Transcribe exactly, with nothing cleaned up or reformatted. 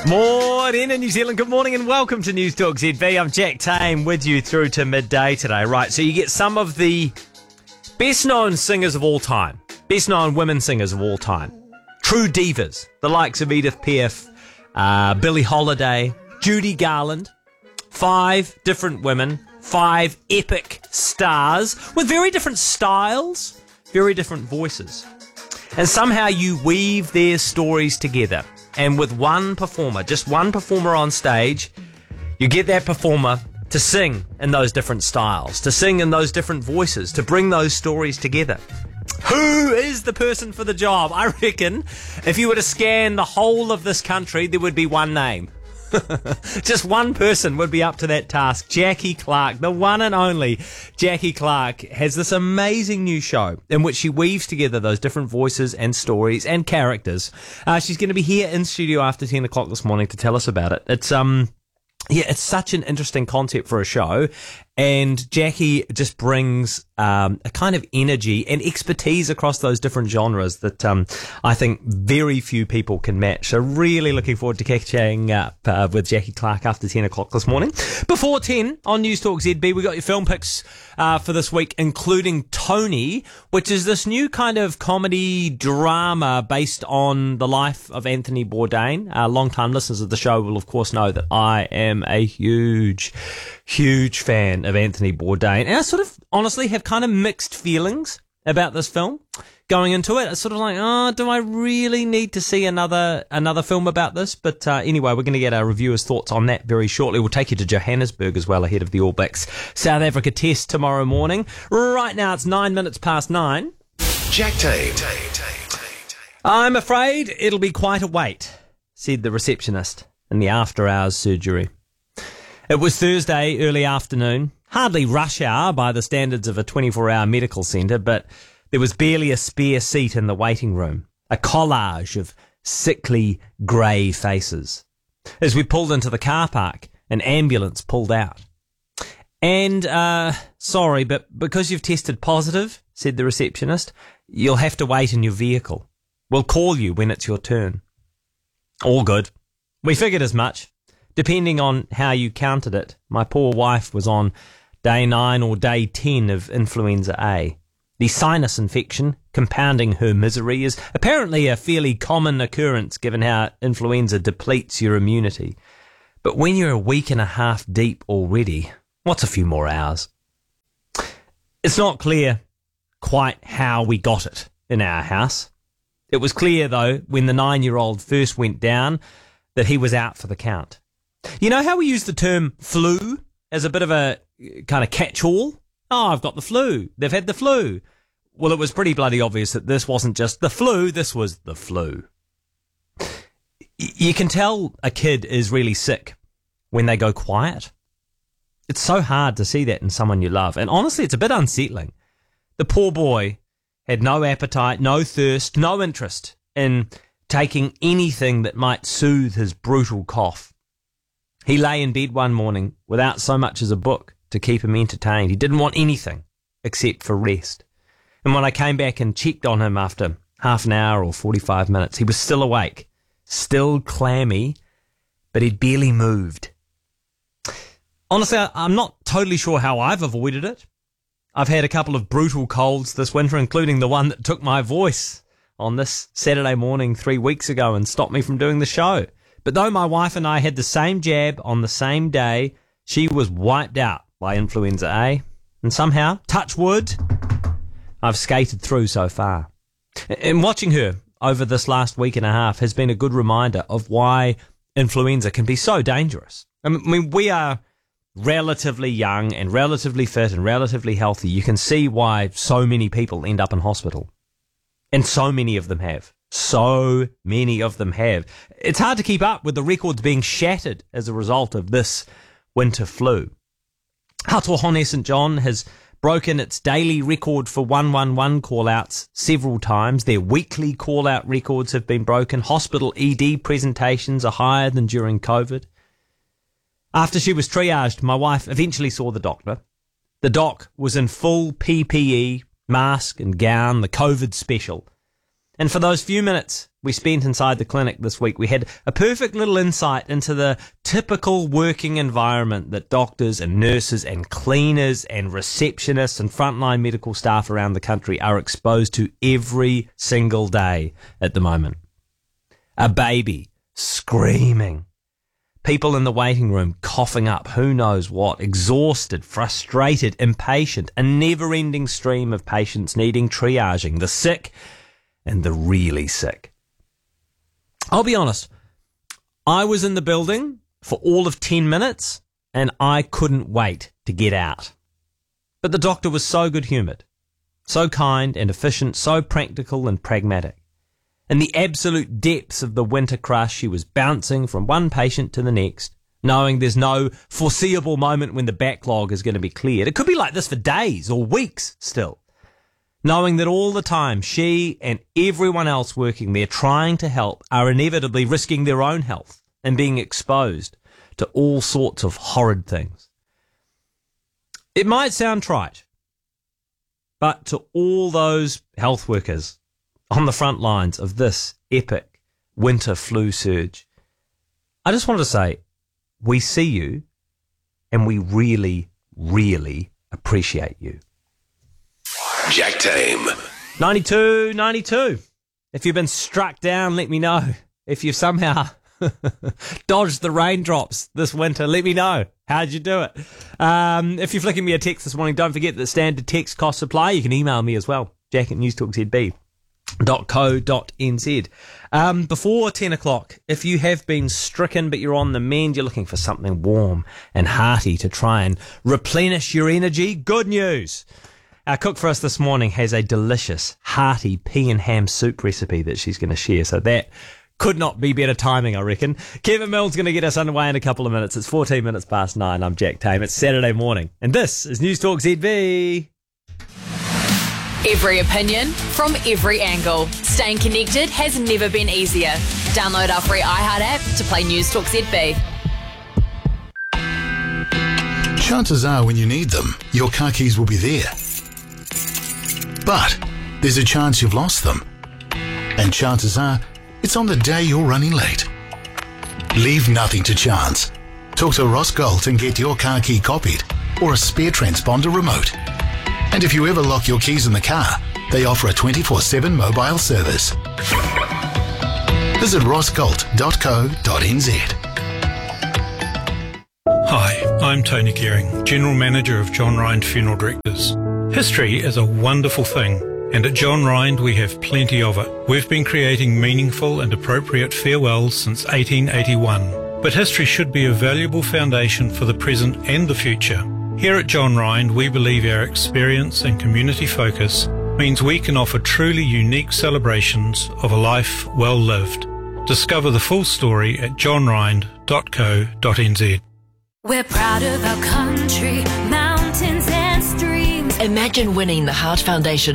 Morning in New Zealand. Good morning and welcome to News Talk Z B. I'm Jack Tame with you through to midday today. Right, so you get some of the best known singers of all time, best known women singers of all time, true divas, the likes of Edith Piaf, uh, Billie Holiday, Judy Garland. Five different women, five epic stars with very different styles, very different voices. And somehow you weave their stories together. And with one performer, just one performer on stage, you get that performer to sing in those different styles, to sing in those different voices, to bring those stories together. Who is the person for the job? I reckon if you were to scan the whole of this country, there would be one name. Just one person would be up to that task. Jackie Clark, the one and only Jackie Clark, has this amazing new show in which she weaves together those different voices and stories and characters. Uh, she's going to be here in studio after ten o'clock this morning to tell us about it. It's um, yeah, it's such an interesting concept for a show. And Jackie just brings um, a kind of energy and expertise across those different genres that um, I think very few people can match. So really looking forward to catching up uh, with Jackie Clark after ten o'clock this morning. Before ten on News Talk Z B, we got your film picks uh, for this week, including Tony, which is this new kind of comedy drama based on the life of Anthony Bourdain. Uh, long-time listeners of the show will, of course, know that I am a huge, huge fan of Anthony Bourdain, and I sort of honestly have kind of mixed feelings about this film going into it. It's sort of like, oh, do I really need to see another another film about this? But uh, anyway, we're going to get our reviewers' thoughts on that very shortly. We'll take you to Johannesburg as well ahead of the All Blacks South Africa test tomorrow morning. Right now it's nine minutes past nine. Jack Tame. I'm afraid it'll be quite a wait, said the receptionist in the after-hours surgery. It was Thursday early afternoon, hardly rush hour by the standards of a twenty-four hour medical centre, but there was barely a spare seat in the waiting room, a collage of sickly grey faces. As we pulled into the car park, an ambulance pulled out. And, uh, sorry, but because you've tested positive, said the receptionist, you'll have to wait in your vehicle. We'll call you when it's your turn. All good. We figured as much. Depending on how you counted it, my poor wife was on day nine or day ten of influenza A. The sinus infection, compounding her misery, is apparently a fairly common occurrence given how influenza depletes your immunity. But when you're a week and a half deep already, what's a few more hours? It's not clear quite how we got it in our house. It was clear, though, when the nine-year-old first went down, that he was out for the count. You know how we use the term flu as a bit of a kind of catch-all? Oh, I've got the flu. They've had the flu. Well, it was pretty bloody obvious that this wasn't just the flu, this was the flu. Y- you can tell a kid is really sick when they go quiet. It's so hard to see that in someone you love. And honestly, it's a bit unsettling. The poor boy had no appetite, no thirst, no interest in taking anything that might soothe his brutal cough. He lay in bed one morning without so much as a book to keep him entertained. He didn't want anything except for rest. And when I came back and checked on him after half an hour or forty-five minutes, he was still awake, still clammy, but he'd barely moved. Honestly, I'm not totally sure how I've avoided it. I've had a couple of brutal colds this winter, including the one that took my voice on this Saturday morning three weeks ago and stopped me from doing the show. But though my wife and I had the same jab on the same day, she was wiped out by influenza A. And somehow, touch wood, I've skated through so far. And watching her over this last week and a half has been a good reminder of why influenza can be so dangerous. I mean, we are relatively young and relatively fit and relatively healthy. You can see why so many people end up in hospital. And so many of them have. So many of them have. It's hard to keep up with the records being shattered as a result of this winter flu. Hatohone Saint John has broken its daily record for one one one call-outs several times. Their weekly call-out records have been broken. Hospital E D presentations are higher than during COVID. After she was triaged, my wife eventually saw the doctor. The doc was in full P P E, mask and gown, the COVID special. And for those few minutes we spent inside the clinic this week, we had a perfect little insight into the typical working environment that doctors and nurses and cleaners and receptionists and frontline medical staff around the country are exposed to every single day at the moment. A baby screaming. People in the waiting room coughing up who knows what, exhausted, frustrated, impatient, a never-ending stream of patients needing triaging, the sick and the really sick. I'll be honest, I was in the building for all of ten minutes and I couldn't wait to get out. But the doctor was so good-humoured, so kind and efficient, so practical and pragmatic. In the absolute depths of the winter crush, she was bouncing from one patient to the next, knowing there's no foreseeable moment when the backlog is going to be cleared. It could be like this for days or weeks still. Knowing that all the time she and everyone else working there trying to help are inevitably risking their own health and being exposed to all sorts of horrid things. It might sound trite, but to all those health workers on the front lines of this epic winter flu surge, I just want to say, we see you and we really, really appreciate you. Jack Tame. ninety-two ninety-two. If you've been struck down, let me know. If you've somehow dodged the raindrops this winter, let me know. How'd you do it? Um, if you're flicking me a text this morning, don't forget that standard text costs apply. You can email me as well, jack at newstalk z b dot co dot n z. Um, before ten o'clock, if you have been stricken but you're on the mend, you're looking for something warm and hearty to try and replenish your energy, good news. Our cook for us this morning has a delicious, hearty pea and ham soup recipe that she's going to share. So that could not be better timing, I reckon. Kevin Milne's going to get us underway in a couple of minutes. It's fourteen minutes past nine. I'm Jack Tame. It's Saturday morning. And this is Newstalk Z B. Every opinion from every angle. Staying connected has never been easier. Download our free iHeart app to play Newstalk Z B. Chances are when you need them, your car keys will be there. But there's a chance you've lost them. And chances are it's on the day you're running late. Leave nothing to chance. Talk to Ross Galt and get your car key copied or a spare transponder remote. And if you ever lock your keys in the car, they offer a twenty-four seven mobile service. Visit ross galt dot co dot n z. Hi, I'm Tony Gearing, General Manager of John Rind Funeral Directors. History is a wonderful thing, and at John Rind we have plenty of it. We've been creating meaningful and appropriate farewells since eighteen eighty-one, but history should be a valuable foundation for the present and the future. Here at John Rind, we believe our experience and community focus means we can offer truly unique celebrations of a life well lived. Discover the full story at john rind dot co dot n z. We're proud of our country, mountains and streams. Imagine winning the Heart Foundation